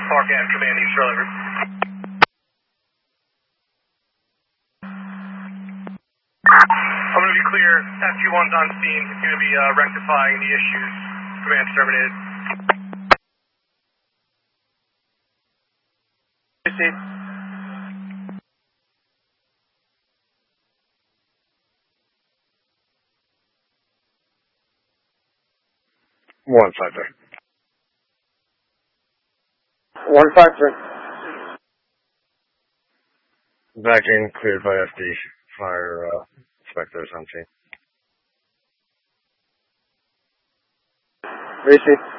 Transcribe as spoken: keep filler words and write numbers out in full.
Park Ave, command East Charlotte. I'm going to be clear. S Q one's on scene. It's going to be uh, rectifying the issues. Command terminated. Receive. One five three. One five three. Back in, cleared by F D. Fire uh, inspectors on scene. Receive.